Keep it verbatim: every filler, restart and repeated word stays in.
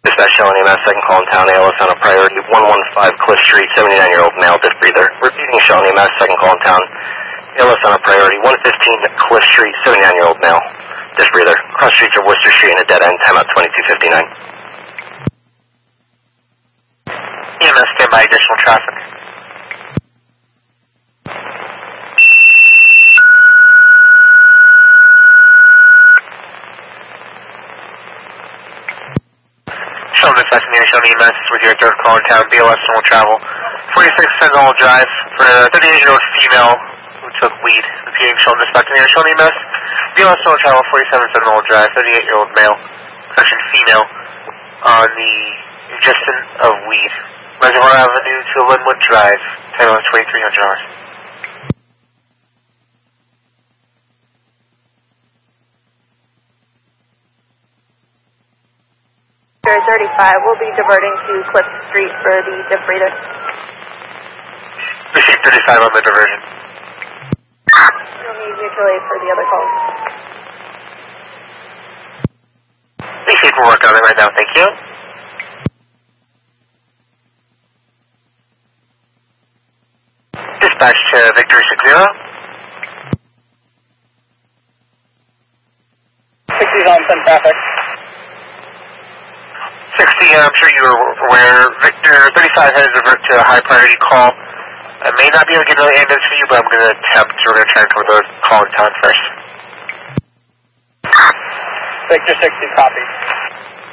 Dispatch Shell E M S, second call in town, A L S on a priority, one one five Cliff Street, seventy-nine-year-old male, disc breather. Repeating Shell E M S, second call in town, A L S on a priority, one fifteen Cliff Street, seventy-nine-year-old male, disc breather. Cross streets of Worcester Street in a dead end, time out twenty-two fifty-nine. E M S, stand by additional traffic. Shell Dispatch Shell E M S with your third call in town, B L S normal travel. forty-six Sentinel Drive for a thirty-eight-year-old female who took weed. Repeating Shell Dispatch Shell E M S, B L S normal travel, forty-seven Sentinel Drive, thirty-eight-year-old male, correction female, on the ingestion of weed. Reservoir Avenue to Linwood Drive, time on twenty-three hundred hours. thirty-five, we'll be diverting to Cliff Street for the dip breather. Received thirty-five on the diversion. You'll need mutual aid for the other calls. Received, we're working on it right now, thank you. Dispatch to Victory six zero. sixty's on some traffic. sixty, I'm sure you were aware, Victor thirty-five has reverted to a high priority call. I may not be able to get another ambulance for you, but I'm going to attempt, so we're going to try and cover the call in town first. Victor sixty, copy.